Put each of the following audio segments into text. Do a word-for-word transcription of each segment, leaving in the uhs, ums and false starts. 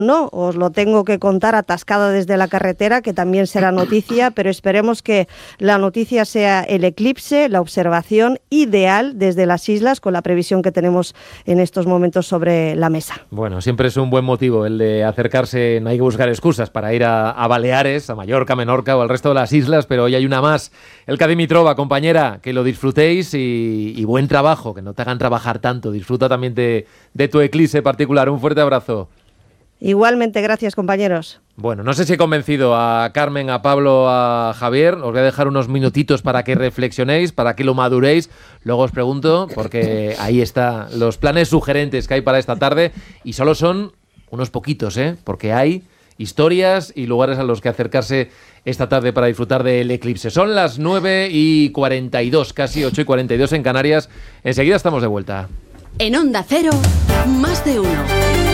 No, os lo tengo que contar atascado desde la carretera, que también será noticia, pero esperemos que la noticia sea el eclipse, la observación ideal desde las islas, con la previsión que tenemos en estos momentos sobre la mesa. Bueno, siempre es un buen motivo el de acercarse, no hay que buscar excusas para ir a, a Baleares, a Mallorca, Menorca o al resto de las islas, pero hoy hay una más. Elka Dimitrova, compañera, que lo disfrutéis y, y buen trabajo, que no te hagan trabajar tanto, disfruta también de, de tu eclipse particular. Un fuerte abrazo. Igualmente, gracias, compañeros. Bueno, no sé si he convencido a Carmen, a Pablo, a Javier. Os voy a dejar unos minutitos para que reflexionéis, para que lo maduréis. Luego os pregunto, porque ahí están los planes sugerentes que hay para esta tarde. Y solo son unos poquitos, ¿eh? Porque hay historias y lugares a los que acercarse esta tarde para disfrutar del eclipse. Son las nueve y cuarenta y dos, casi ocho y cuarenta y dos en Canarias. Enseguida estamos de vuelta. En Onda Cero, más de uno.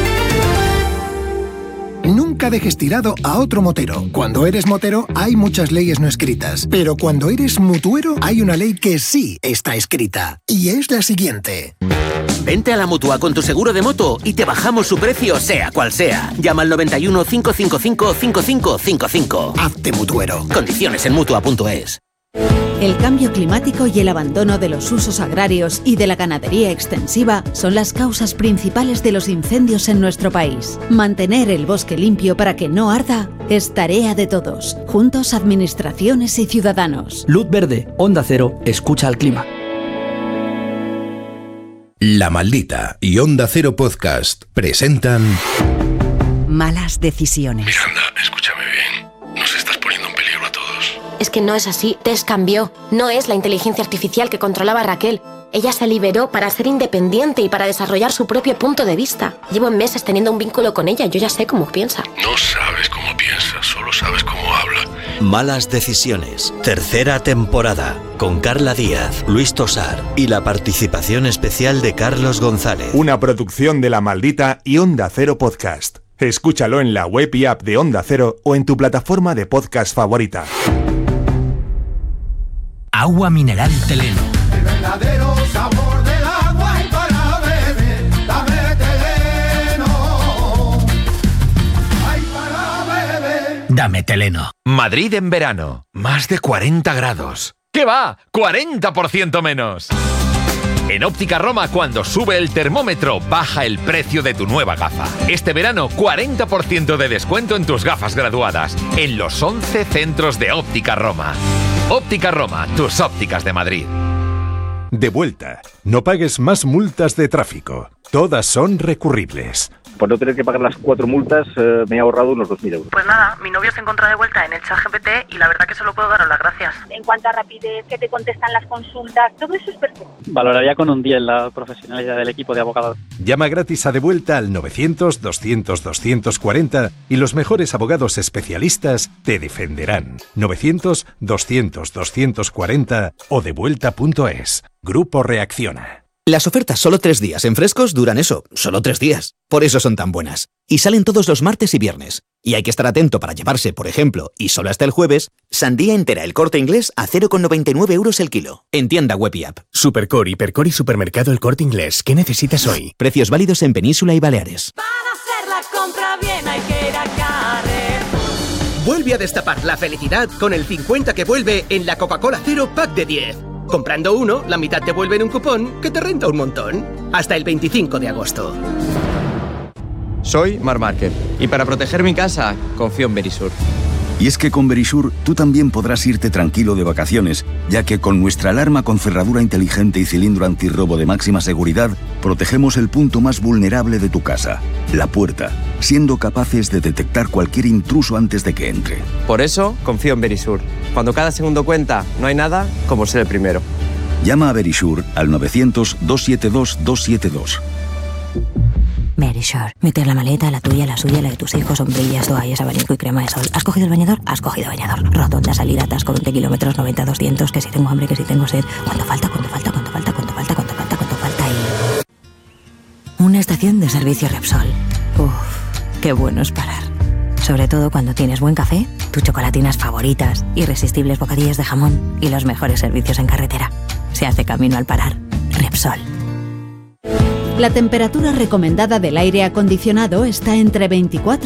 Nunca dejes tirado a otro motero. Cuando eres motero hay muchas leyes no escritas, pero cuando eres mutuero hay una ley que sí está escrita, y es la siguiente. Vente a la Mutua con tu seguro de moto y te bajamos su precio sea cual sea. Llama al noventa y uno, cinco cinco cinco, cinco cinco cinco cinco. Hazte mutuero. Condiciones en mutua punto es. El cambio climático y el abandono de los usos agrarios y de la ganadería extensiva son las causas principales de los incendios en nuestro país. Mantener el bosque limpio para que no arda es tarea de todos, juntos administraciones y ciudadanos. Luz verde, Onda Cero, escucha al clima. La Maldita y Onda Cero Podcast presentan Malas decisiones. Miranda, escúchame bien. Nos estás poniendo en peligro a todos. Es que no es así. Tess cambió. No es la inteligencia artificial que controlaba a Raquel. Ella se liberó para ser independiente y para desarrollar su propio punto de vista. Llevo meses teniendo un vínculo con ella. Yo ya sé cómo piensa. No sabes cómo piensa, solo sabes cómo habla. Malas decisiones. Tercera temporada. Con Carla Díaz, Luis Tosar y la participación especial de Carlos González. Una producción de La Maldita y Onda Cero Podcast. Escúchalo en la web y app de Onda Cero o en tu plataforma de podcast favorita. Agua mineral Teleno. El verdadero sabor del agua y para beber, dame Teleno. Ay, para beber. Dame Teleno. Madrid en verano. Más de cuarenta grados. ¿Qué va? ¡cuarenta por ciento menos! En Óptica Roma, cuando sube el termómetro, baja el precio de tu nueva gafa. Este verano, cuarenta por ciento de descuento en tus gafas graduadas, en los once centros de Óptica Roma. Óptica Roma, tus ópticas de Madrid. De vuelta. No pagues más multas de tráfico. Todas son recurribles. Por no tener que pagar las cuatro multas, eh, me he ahorrado unos dos mil euros. Pues nada, mi novio se encuentra de vuelta en el ChatGPT y la verdad que solo puedo daros las gracias. En cuanto a rapidez, que te contestan las consultas, todo eso es perfecto. Valoraría con un diez la profesionalidad del equipo de abogados. Llama gratis a De Vuelta al novecientos, doscientos, doscientos cuarenta y los mejores abogados especialistas te defenderán. novecientos, doscientos, doscientos cuarenta o devuelta punto es. Grupo Reacciona. Las ofertas solo tres días en Frescos duran eso, solo tres días. Por eso son tan buenas. Y salen todos los martes y viernes. Y hay que estar atento para llevarse, por ejemplo, y solo hasta el jueves, sandía entera El Corte Inglés a cero coma noventa y nueve euros el kilo. En tienda web y app. Supercore, Hipercore y Supermercado El Corte Inglés. ¿Qué necesitas hoy? Precios válidos en Península y Baleares. Para hacer la compra bien hay que ir a Carrefour. Vuelve a destapar la felicidad con el cincuenta que vuelve en la Coca-Cola Cero Pack de diez. Comprando uno, la mitad te vuelve en un cupón que te renta un montón. Hasta el veinticinco de agosto. Soy Marc Márquez y para proteger mi casa confío en Verisur. Y es que con Verisur tú también podrás irte tranquilo de vacaciones, ya que con nuestra alarma con cerradura inteligente y cilindro antirrobo de máxima seguridad, protegemos el punto más vulnerable de tu casa, la puerta, siendo capaces de detectar cualquier intruso antes de que entre. Por eso confío en Verisur. Cuando cada segundo cuenta, no hay nada como ser el primero. Llama a Verisur al novecientos, doscientos setenta y dos, doscientos setenta y dos. Verisure. Meter la maleta, la tuya, la suya, la de tus hijos, sombrillas, toallas, abanico y crema de sol. ¿Has cogido el bañador? Has cogido bañador. Rotonda, salida, atasco, veinte kilómetros, noventa, doscientos, que si tengo hambre, que si tengo sed. ¿Cuánto falta? ¿Cuánto falta? ¿Cuánto falta? ¿Cuánto falta? ¿Cuánto falta? ¿Cuánto falta? Y... una estación de servicio Repsol. Uff, qué bueno es parar. Sobre todo cuando tienes buen café, tus chocolatinas favoritas, irresistibles bocadillas de jamón y los mejores servicios en carretera. Se hace camino al parar. Repsol. La temperatura recomendada del aire acondicionado está entre veinticuatro